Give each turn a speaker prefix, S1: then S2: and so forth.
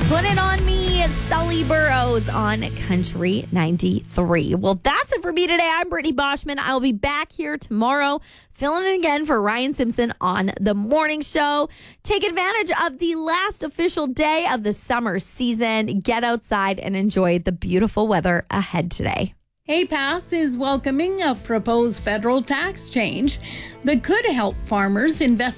S1: Put It On Me, Sully Burrows on Country 93. Well, that's it for me today. I'm Brittany Boschman. I'll be back here tomorrow, filling in again for Ryan Simpson on The Morning Show. Take advantage of the last official day of the summer season. Get outside and enjoy the beautiful weather ahead today.
S2: APAS is welcoming a proposed federal tax change that could help farmers invest